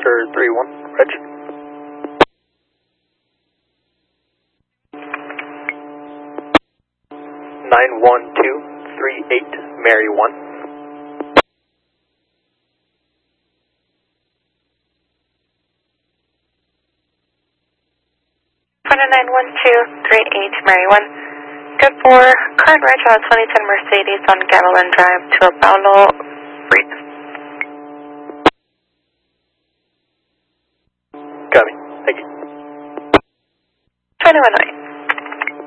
Roger 3-1, Reg. Nine 1238 Mary 1. Honda 91238 Mary 1. Good for current reg on 2010 Mercedes on Gavilan Drive to a Paulo Breed. Copy. Thank you. 21 White.